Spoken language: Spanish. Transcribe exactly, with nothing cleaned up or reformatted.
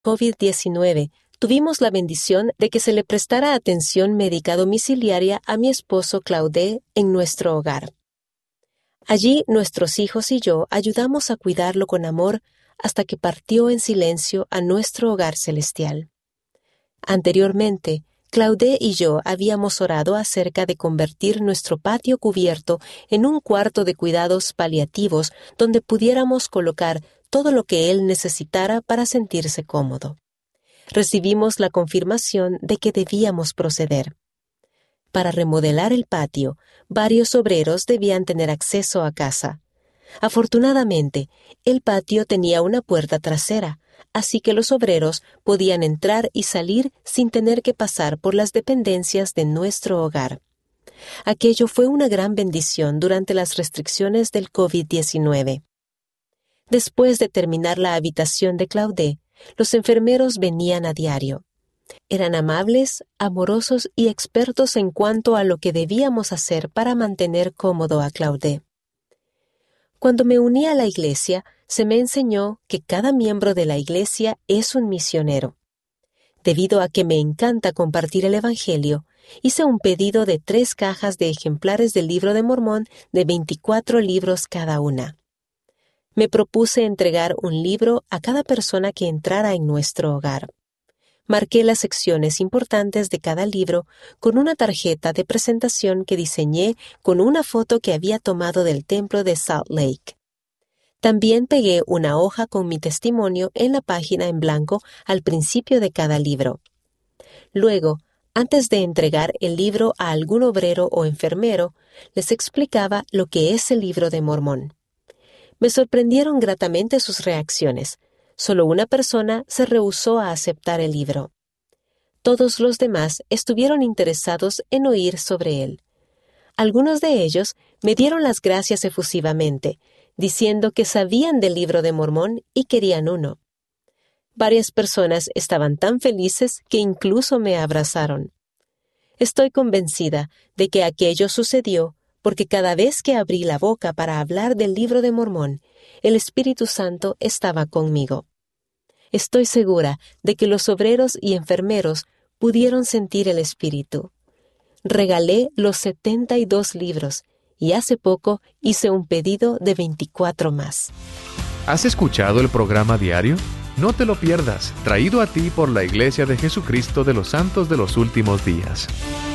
COVID diecinueve, tuvimos la bendición de que se le prestara atención médica domiciliaria a mi esposo Claude en nuestro hogar. Allí nuestros hijos y yo ayudamos a cuidarlo con amor hasta que partió en silencio a nuestro hogar celestial. Anteriormente, Claude y yo habíamos orado acerca de convertir nuestro patio cubierto en un cuarto de cuidados paliativos donde pudiéramos colocar todo lo que él necesitara para sentirse cómodo. Recibimos la confirmación de que debíamos proceder. Para remodelar el patio, varios obreros debían tener acceso a casa. Afortunadamente, el patio tenía una puerta trasera, así que los obreros podían entrar y salir sin tener que pasar por las dependencias de nuestro hogar. Aquello fue una gran bendición durante las restricciones del COVID diecinueve. Después de terminar la habitación de Claude, los enfermeros venían a diario. Eran amables, amorosos y expertos en cuanto a lo que debíamos hacer para mantener cómodo a Claude. Cuando me uní a la iglesia, se me enseñó que cada miembro de la iglesia es un misionero. Debido a que me encanta compartir el Evangelio, hice un pedido de tres cajas de ejemplares del Libro de Mormón de veinticuatro libros cada una. Me propuse entregar un libro a cada persona que entrara en nuestro hogar. Marqué las secciones importantes de cada libro con una tarjeta de presentación que diseñé con una foto que había tomado del templo de Salt Lake. También pegué una hoja con mi testimonio en la página en blanco al principio de cada libro. Luego, antes de entregar el libro a algún obrero o enfermero, les explicaba lo que es el Libro de Mormón. Me sorprendieron gratamente sus reacciones. Solo una persona se rehusó a aceptar el libro. Todos los demás estuvieron interesados en oír sobre él. Algunos de ellos me dieron las gracias efusivamente, diciendo que sabían del Libro de Mormón y querían uno. Varias personas estaban tan felices que incluso me abrazaron. Estoy convencida de que aquello sucedió porque cada vez que abrí la boca para hablar del Libro de Mormón, el Espíritu Santo estaba conmigo. Estoy segura de que los obreros y enfermeros pudieron sentir el Espíritu. Regalé los setenta y dos libros y hace poco hice un pedido de veinticuatro más. ¿Has escuchado el programa diario? No te lo pierdas, traído a ti por la Iglesia de Jesucristo de los Santos de los Últimos Días.